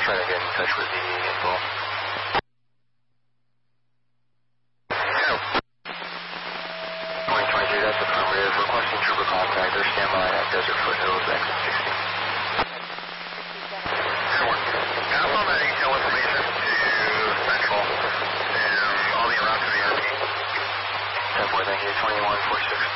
try to get in touch with the info. That's affirmative. Requesting trooper contact. They're standby at Desert Foothills, exit 16. Pass on that detail information to Central and all the route to the RP. 10-4, thank you. 2146.